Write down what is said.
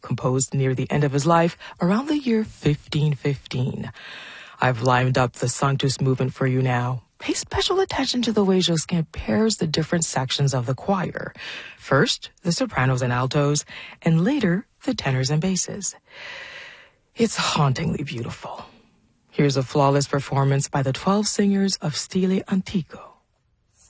composed near the end of his life around the year 1515. I've lined up the Sanctus movement for you now. Pay special attention to the way Josquin pairs the different sections of the choir. First, the sopranos and altos, and later, the tenors and basses. It's hauntingly beautiful. Here's a flawless performance by the 12 singers of Stile Antico.